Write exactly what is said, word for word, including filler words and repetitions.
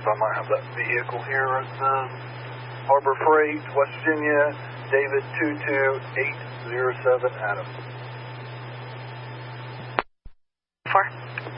I might have that vehicle here at um, Harbor Freight, West Virginia, David two two eight zero seven, Adam. Four.